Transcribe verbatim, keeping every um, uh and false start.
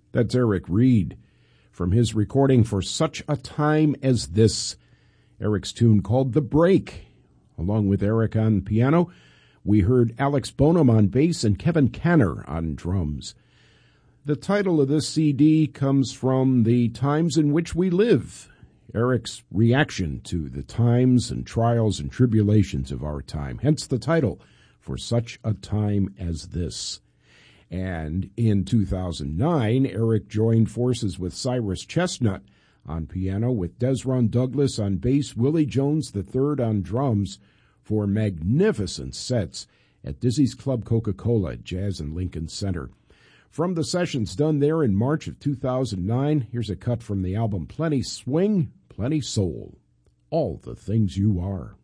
That's Eric Reed from his recording For Such a Time as This. Eric's tune called The Break. Along with Eric on piano, we heard Alex Bonham on bass and Kevin Canner on drums. The title of this C D comes from the times in which we live. Eric's reaction to the times and trials and tribulations of our time. Hence the title, For Such a Time as This. And in two thousand nine, Eric joined forces with Cyrus Chestnut on piano, with Desron Douglas on bass, Willie Jones the third on drums, for magnificent sets at Dizzy's Club Coca-Cola at Jazz and Lincoln Center. From the sessions done there in March of two thousand nine, here's a cut from the album Plenty Swing, Plenty Soul. All the Things You Are.